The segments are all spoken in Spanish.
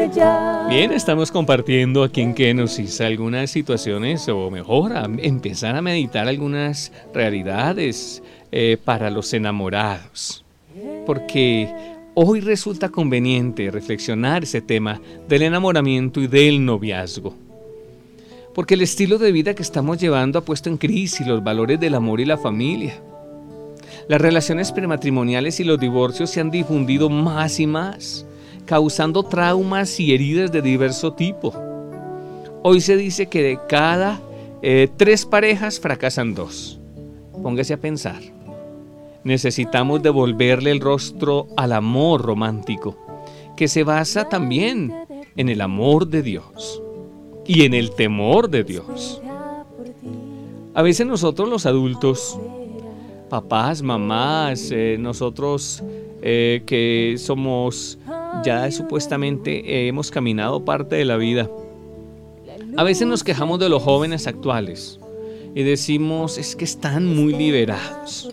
huella. Bien, estamos compartiendo aquí en Kenosis algunas situaciones, o mejor, empezar a meditar algunas realidades para los enamorados. Porque hoy resulta conveniente reflexionar ese tema del enamoramiento y del noviazgo. Porque el estilo de vida que estamos llevando ha puesto en crisis los valores del amor y la familia. Las relaciones prematrimoniales y los divorcios se han difundido más y más, causando traumas y heridas de diverso tipo. Hoy se dice que de cada 3 parejas fracasan 2. Póngase a pensar. Necesitamos devolverle el rostro al amor romántico, que se basa también en el amor de Dios y en el temor de Dios. A veces nosotros los adultos, papás, mamás, nosotros que somos ya supuestamente hemos caminado parte de la vida, a veces nos quejamos de los jóvenes actuales y decimos, es que están muy liberados.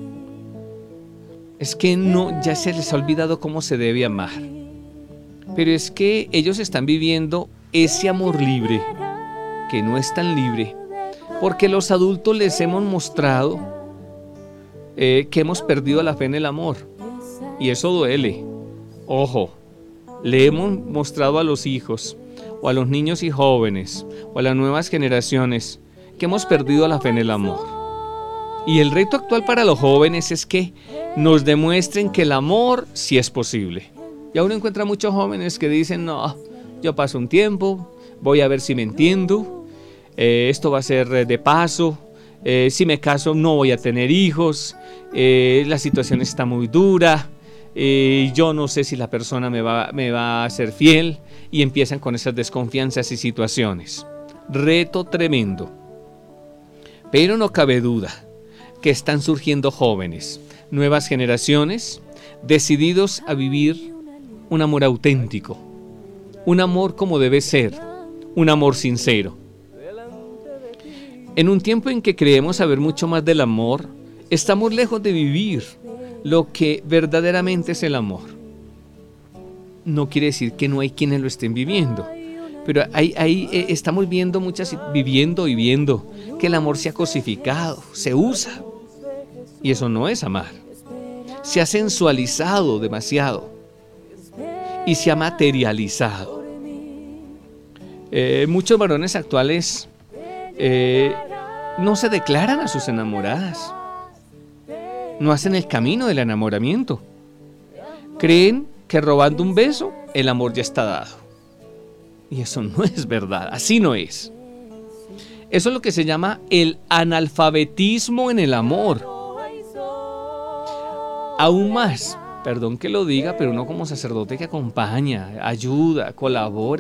Es que no, ya se les ha olvidado cómo se debe amar. Pero es que ellos están viviendo ese amor libre, que no es tan libre, porque los adultos les hemos mostrado que hemos perdido la fe en el amor. Y eso duele. Ojo, le hemos mostrado a los hijos, o a los niños y jóvenes, o a las nuevas generaciones, que hemos perdido la fe en el amor. Y el reto actual para los jóvenes es que nos demuestren que el amor sí es posible. Y uno encuentra muchos jóvenes que dicen, no, yo paso un tiempo, voy a ver si me entiendo, esto va a ser de paso, si me caso no voy a tener hijos, la situación está muy dura, yo no sé si la persona me va a ser fiel, y empiezan con esas desconfianzas y situaciones. Reto tremendo. Pero no cabe duda que están surgiendo jóvenes, nuevas generaciones, decididos a vivir un amor auténtico, un amor como debe ser, un amor sincero. En un tiempo en que creemos saber mucho más del amor, estamos lejos de vivir lo que verdaderamente es el amor. No quiere decir que no hay quienes lo estén viviendo, pero ahí estamos viendo viviendo que el amor se ha cosificado, se usa, y eso no es amar. Se ha sensualizado demasiado y se ha materializado. Muchos varones actuales no se declaran a sus enamoradas, no hacen el camino del enamoramiento. Creen que robando un beso el amor ya está dado, y eso no es verdad, así no es. Eso es lo que se llama el analfabetismo en el amor. Aún más, perdón que lo diga, pero uno como sacerdote que acompaña, ayuda, colabora,